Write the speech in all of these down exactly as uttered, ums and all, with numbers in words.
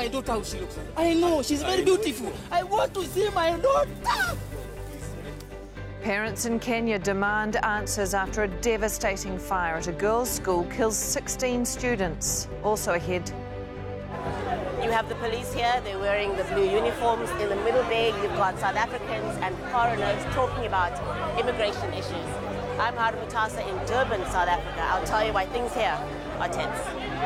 my daughter how she looks. I know, she's very beautiful. I want to see my daughter. Parents in Kenya demand answers after a devastating fire at a girls' school kills sixteen students. Also ahead. You have the police here, they're wearing the blue uniforms. In the middle there, you've got South Africans and foreigners talking about immigration issues. I'm Harun Mutasa in Durban, South Africa. I'll tell you why things here are tense.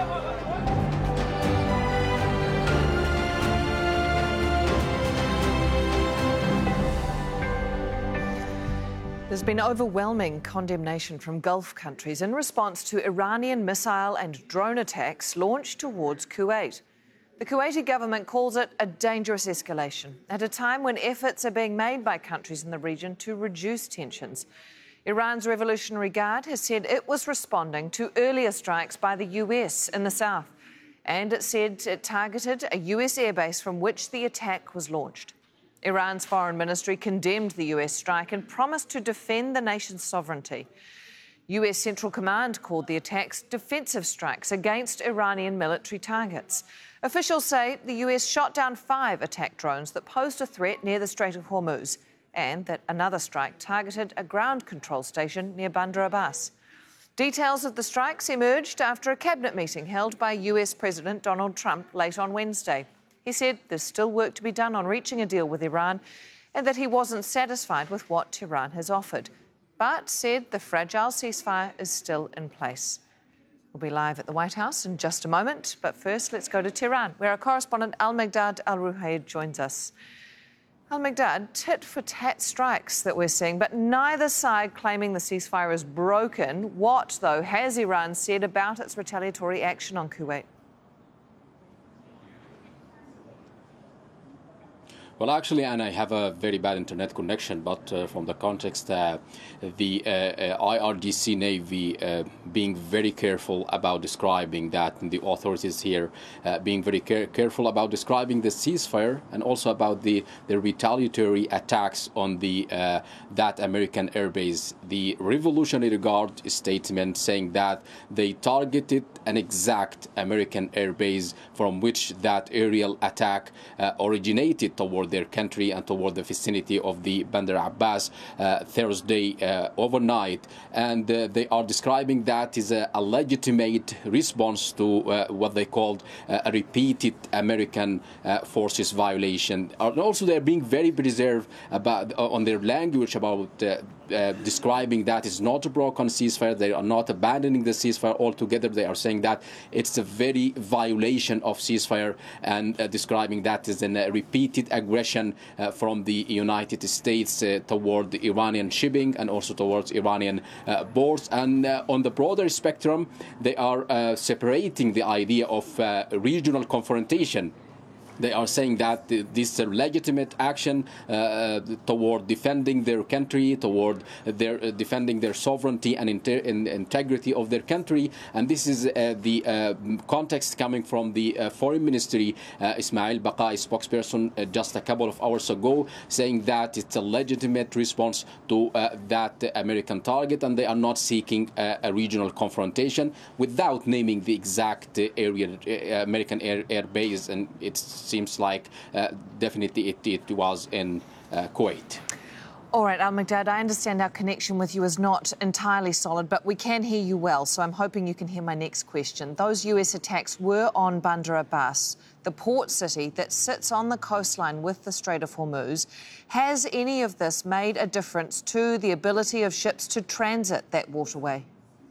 There's been overwhelming condemnation from Gulf countries in response to Iranian missile and drone attacks launched towards Kuwait. The Kuwaiti government calls it a dangerous escalation at a time when efforts are being made by countries in the region to reduce tensions. Iran's Revolutionary Guard has said it was responding to earlier strikes by the U S in the south, and it said it targeted a U S airbase from which the attack was launched. Iran's foreign ministry condemned the U S strike and promised to defend the nation's sovereignty. U S Central Command called the attacks defensive strikes against Iranian military targets. Officials say the U S shot down five attack drones that posed a threat near the Strait of Hormuz, and that another strike targeted a ground control station near Bandar Abbas. Details of the strikes emerged after a cabinet meeting held by U S President Donald Trump late on Wednesday. He said there's still work to be done on reaching a deal with Iran and that he wasn't satisfied with what Tehran has offered, but said the fragile ceasefire is still in place. We'll be live at the White House in just a moment, but first let's go to Tehran, where our correspondent Al-Migdad Al-Ruhayd joins us. Al-Migdad, tit-for-tat strikes that we're seeing, but neither side claiming the ceasefire is broken. What, though, has Iran said about its retaliatory action on Kuwait? Well, actually, and I have a very bad internet connection, but uh, from the context, uh, the uh, uh, I R G C Navy uh, being very careful about describing that, and the authorities here uh, being very care careful about describing the ceasefire and also about the, the retaliatory attacks on the uh, that American airbase. The Revolutionary Guard statement saying that they targeted an exact American airbase from which that aerial attack uh, originated toward their country and toward the vicinity of the Bandar Abbas uh, Thursday uh, overnight. And uh, they are describing that as a, a legitimate response to uh, what they called uh, a repeated American uh, forces violation. And also, they're being very reserved about uh, on their language about uh, Uh, describing that it's not a broken ceasefire. They are not abandoning the ceasefire altogether. They are saying that it's a very violation of ceasefire and uh, describing that as a uh, repeated aggression uh, from the United States uh, toward the Iranian shipping and also towards Iranian uh, ports. And uh, on the broader spectrum, they are uh, separating the idea of uh, regional confrontation. They are saying that this is a legitimate action uh, toward defending their country, toward their uh, defending their sovereignty and, inter and integrity of their country. And this is uh, the uh, context coming from the uh, Foreign Ministry, uh, Ismail Baqai, spokesperson, uh, just a couple of hours ago, saying that it's a legitimate response to uh, that American target, and they are not seeking uh, a regional confrontation without naming the exact uh, area, uh, American air, air base, and it's seems like uh, definitely it, it was in uh, Kuwait. All right, Al-Migdad, I understand our connection with you is not entirely solid, but we can hear you well, so I'm hoping you can hear my next question. Those U S attacks were on Bandar Abbas, the port city that sits on the coastline with the Strait of Hormuz. Has any of this made a difference to the ability of ships to transit that waterway?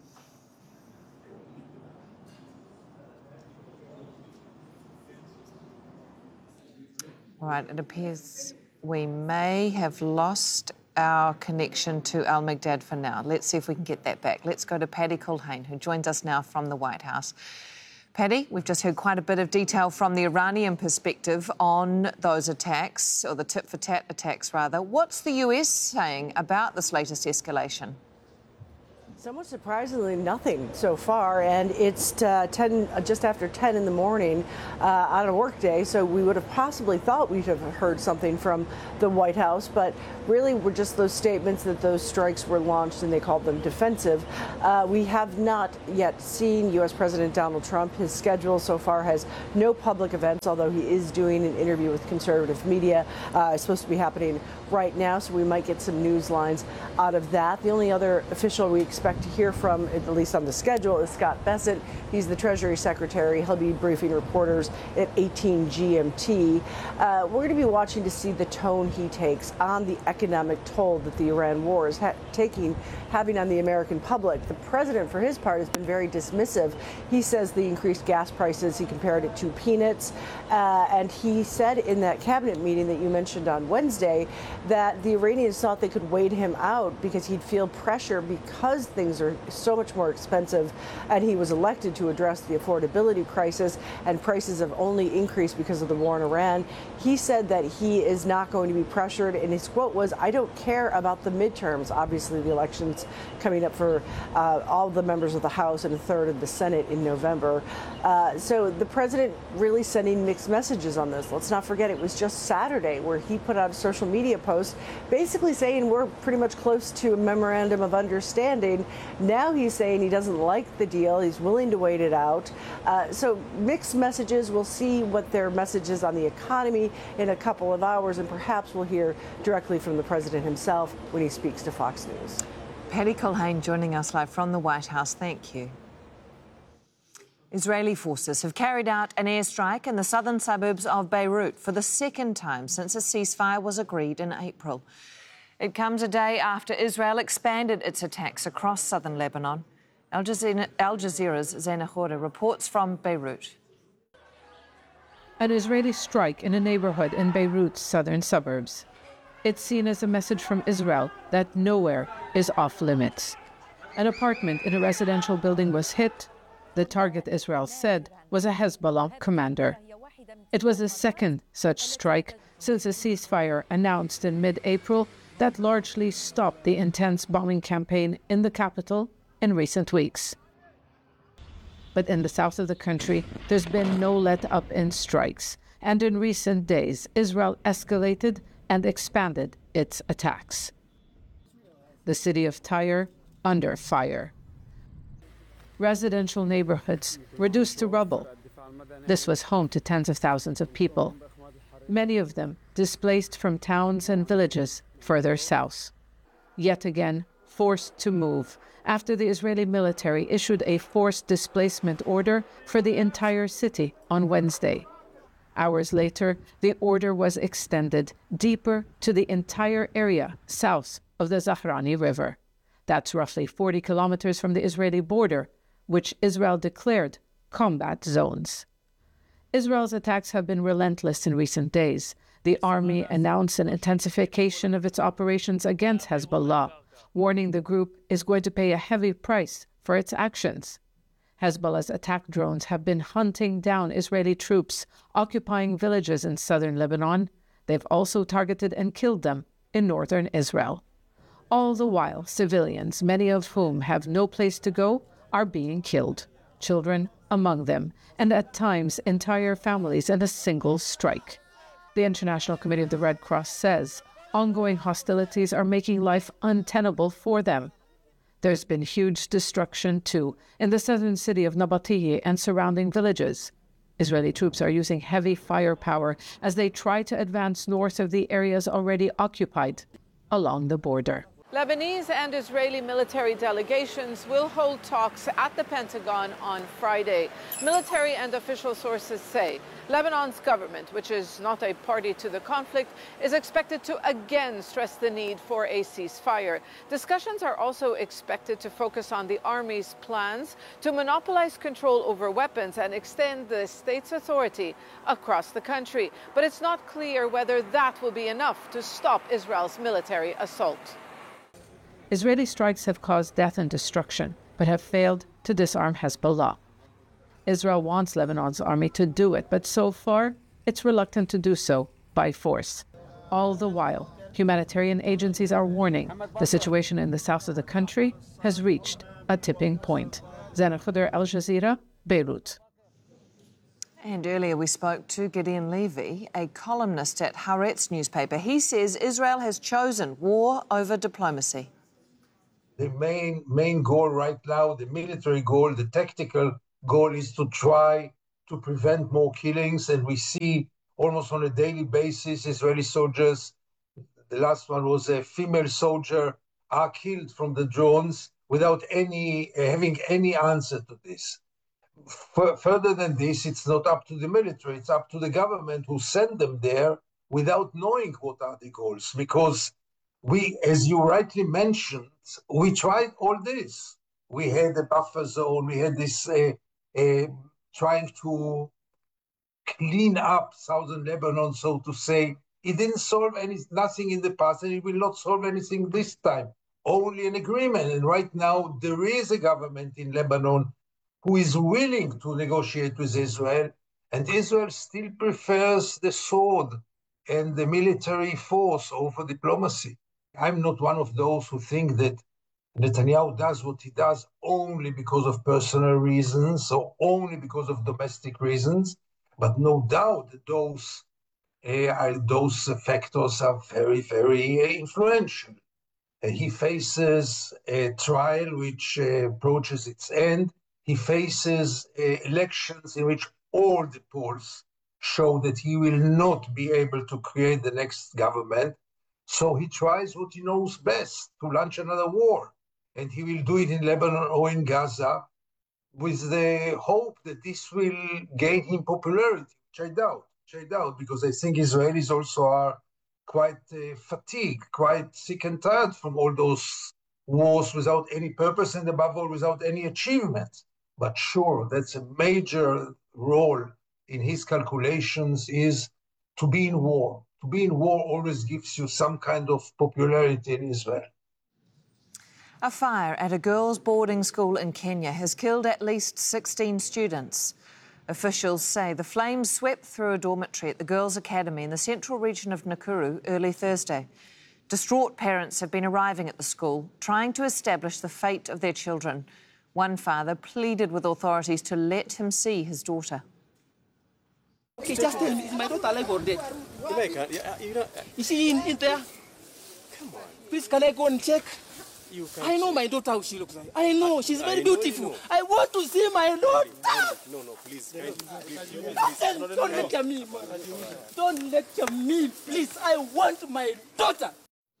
All right, it appears we may have lost our connection to Al-Migdad for now. Let's see if we can get that back. Let's go to Paddy Culhane, who joins us now from the White House. Paddy, we've just heard quite a bit of detail from the Iranian perspective on those attacks, or the tit-for-tat attacks, rather. What's the U S saying about this latest escalation? Somewhat surprisingly, nothing so far, and it's uh, ten, just after ten in the morning uh, on a work day, so we would have possibly thought we'd have heard something from the White House, but really were just those statements that those strikes were launched and they called them defensive. Uh, we have not yet seen U S President Donald Trump. His schedule so far has no public events, although he is doing an interview with conservative media. Uh, it's supposed to be happening right now, so we might get some news lines out of that. The only other official we expect to hear from, at least on the schedule, is Scott Bessent. He's the Treasury Secretary. He'll be briefing reporters at eighteen G M T. Uh, we're going to be watching to see the tone he takes on the economic toll that the Iran war is ha- taking, having on the American public. The president, for his part, has been very dismissive. He says the increased gas prices, he compared it to peanuts. Uh, and he said in that cabinet meeting that you mentioned on Wednesday that the Iranians thought they could wait him out because he'd feel pressure because things are so much more expensive, and he was elected to address the affordability crisis, and prices have only increased because of the war in Iran. He said that he is not going to be pressured, and his quote was, "I don't care about the midterms." Obviously, the elections coming up for uh, all the members of the House and a third of the Senate in November. Uh, so the president really sending mixed messages on this. Let's not forget it was just Saturday where he put out a social media post basically saying we're pretty much close to a memorandum of understanding. Now he's saying he doesn't like the deal. He's willing to wait it out. Uh, so mixed messages. We'll see what their message is on the economy in a couple of hours, and perhaps we'll hear directly from the president himself when he speaks to Fox News. Paddy Culhane joining us live from the White House. Thank you. Israeli forces have carried out an airstrike in the southern suburbs of Beirut for the second time since a ceasefire was agreed in April. It comes a day after Israel expanded its attacks across southern Lebanon. Al Jazeera, Al Jazeera's Zaina Khoury reports from Beirut. An Israeli strike in a neighborhood in Beirut's southern suburbs. It's seen as a message from Israel that nowhere is off limits. An apartment in a residential building was hit. The target, Israel said, was a Hezbollah commander. It was the second such strike since a ceasefire announced in mid-April that largely stopped the intense bombing campaign in the capital in recent weeks. But in the south of the country, there's been no let-up in strikes, and in recent days, Israel escalated and expanded its attacks. The city of Tyre under fire. Residential neighborhoods reduced to rubble. This was home to tens of thousands of people, many of them displaced from towns and villages further south. Yet again, forced to move after the Israeli military issued a forced displacement order for the entire city on Wednesday. Hours later, the order was extended deeper to the entire area south of the Zahrani River. That's roughly forty kilometers from the Israeli border, which Israel declared combat zones. Israel's attacks have been relentless in recent days. The army announced an intensification of its operations against Hezbollah, warning the group is going to pay a heavy price for its actions. Hezbollah's attack drones have been hunting down Israeli troops occupying villages in southern Lebanon. They've also targeted and killed them in northern Israel. All the while, civilians, many of whom have no place to go, are being killed, children among them, and at times entire families in a single strike. The International Committee of the Red Cross says ongoing hostilities are making life untenable for them. There's been huge destruction, too, in the southern city of Nabatieh and surrounding villages. Israeli troops are using heavy firepower as they try to advance north of the areas already occupied along the border. Lebanese and Israeli military delegations will hold talks at the Pentagon on Friday. Military and official sources say Lebanon's government, which is not a party to the conflict, is expected to again stress the need for a ceasefire. Discussions are also expected to focus on the army's plans to monopolize control over weapons and extend the state's authority across the country. But it's not clear whether that will be enough to stop Israel's military assault. Israeli strikes have caused death and destruction, but have failed to disarm Hezbollah. Israel wants Lebanon's army to do it, but so far, it's reluctant to do so by force. All the while, humanitarian agencies are warning the situation in the south of the country has reached a tipping point. Zena Khuder, Al Jazeera, Beirut. And earlier we spoke to Gideon Levy, a columnist at Haaretz newspaper. He says Israel has chosen war over diplomacy. The main, main goal right now, the military goal, the tactical goal is to try to prevent more killings. And we see almost on a daily basis Israeli soldiers, the last one was a female soldier, are killed from the drones without any uh, having any answer to this. F- further than this, it's not up to the military, it's up to the government who sent them there without knowing what are the goals. Because we, as you rightly mentioned, we tried all this. We had a buffer zone, we had this uh, uh, trying to clean up southern Lebanon, so to say. It didn't solve any, nothing in the past, and it will not solve anything this time. Only an agreement. And right now, there is a government in Lebanon who is willing to negotiate with Israel, and Israel still prefers the sword and the military force over diplomacy. I'm not one of those who think that Netanyahu does what he does only because of personal reasons or only because of domestic reasons, but no doubt that those, uh, those factors are very, very uh, influential. Uh, he faces a trial which uh, approaches its end. He faces uh, elections in which all the polls show that he will not be able to create the next government. So he tries what he knows best, to launch another war. And he will do it in Lebanon or in Gaza with the hope that this will gain him popularity, which I doubt, which I doubt, because I think Israelis also are quite uh, fatigued, quite sick and tired from all those wars without any purpose and above all without any achievement. But sure, that's a major role in his calculations, is to be in war. To be in war always gives you some kind of popularity in Israel. A fire at a girls' boarding school in Kenya has killed at least sixteen students. Officials say the flames swept through a dormitory at the Girls' Academy in the central region of Nakuru early Thursday. Distraught parents have been arriving at the school, trying to establish the fate of their children. One father pleaded with authorities to let him see his daughter. Okay, just tell me, is my daughter alive or dead? Jamaica, you know, Is she in, in there? come on. Please, can I go and check? You can I know check. my daughter, how she looks like. I know, she's very I know you beautiful. know. I want to see my daughter. No, no, please. Please, please, you- Listen, don't lecture me. Don't lecture me, please. I want my daughter.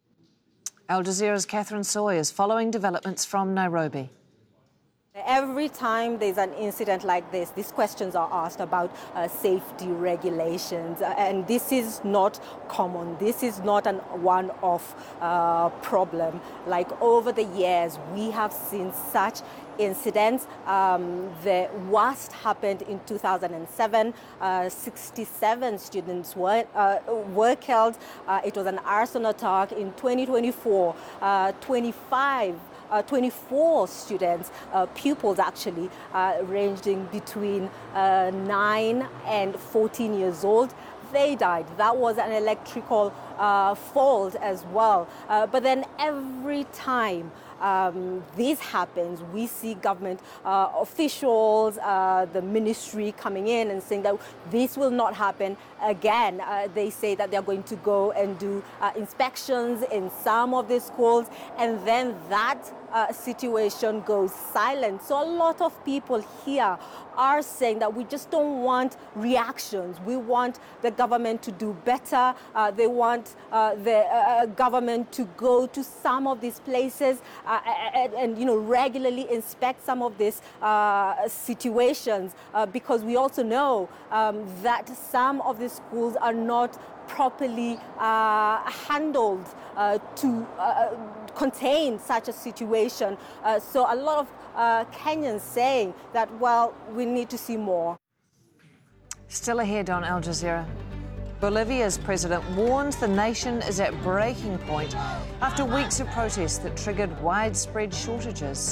Al Jazeera's Catherine Soy is following developments from Nairobi. Every time there's an incident like this, these questions are asked about uh, safety regulations, uh, and this is not common. This is not an one-off uh, problem. Like over the years, we have seen such incidents. Um, the worst happened in two thousand seven. Uh, sixty-seven students were, uh, were killed. Uh, it was an arson attack. In twenty twenty-four, uh, twenty-five Uh, twenty-four students, uh, pupils actually, uh, ranging between uh, nine and fourteen years old. They died. That was an electrical uh, fault as well. Uh, but then every time um, this happens, we see government uh, officials, uh, the ministry coming in and saying that this will not happen again. Uh, they say that they're going to go and do uh, inspections in some of the schools, and then that uh, situation goes silent. So a lot of people here are saying that we just don't want reactions. We want the government to do better. Uh, they want uh, the uh, government to go to some of these places uh, and, and, you know, regularly inspect some of these uh, situations, uh, because we also know um, that some of the schools are not properly uh, handled uh, to uh, contain such a situation. Uh, so a lot of uh, Kenyans saying that, well, we need to see more. Still ahead on Al Jazeera. Bolivia's president warns the nation is at breaking point after weeks of protests that triggered widespread shortages.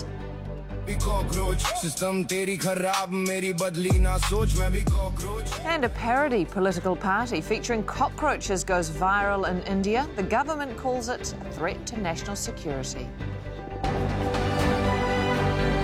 And a parody political party featuring cockroaches goes viral in India. The government calls it a threat to national security.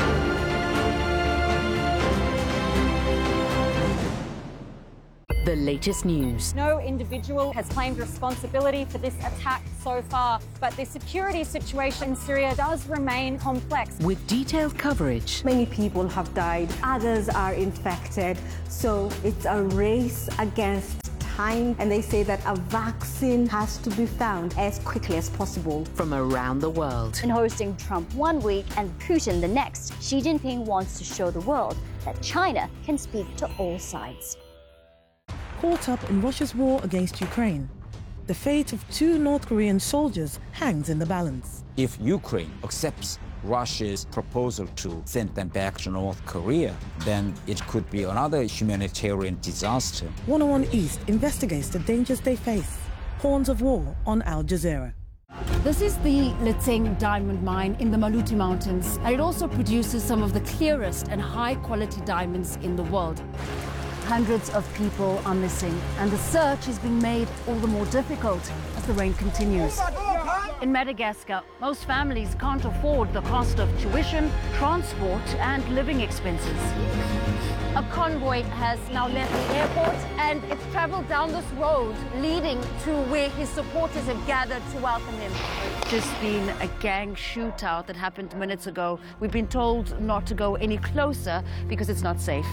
the latest news. No individual has claimed responsibility for this attack so far, but the security situation in Syria does remain complex. With detailed coverage. Many people have died, others are infected, so it's a race against time, and they say that a vaccine has to be found as quickly as possible. From around the world. In hosting Trump one week and Putin the next, Xi Jinping wants to show the world that China can speak to all sides. Caught up in Russia's war against Ukraine, the fate of two North Korean soldiers hangs in the balance. If Ukraine accepts Russia's proposal to send them back to North Korea, then it could be another humanitarian disaster. one oh one East investigates the dangers they face. Horns of War on Al Jazeera. This is the Litseng diamond mine in the Maluti Mountains, and it also produces some of the clearest and high-quality diamonds in the world. Hundreds of people are missing, and the search is being made all the more difficult as the rain continues. In Madagascar, most families can't afford the cost of tuition, transport, and living expenses. A convoy has now left the airport and it's traveled down this road leading to where his supporters have gathered to welcome him. Just been a gang shootout that happened minutes ago. We've been told not to go any closer because it's not safe.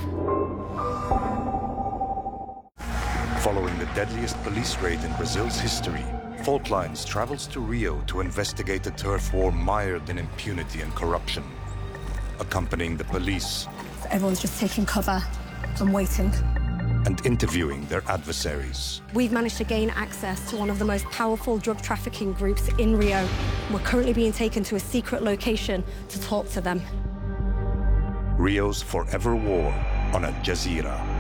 Following the deadliest police raid in Brazil's history, Fault Lines travels to Rio to investigate a turf war mired in impunity and corruption. Accompanying the police, everyone's just taking cover and waiting. And interviewing their adversaries. We've managed to gain access to one of the most powerful drug trafficking groups in Rio. We're currently being taken to a secret location to talk to them. Rio's forever war on Al Jazeera.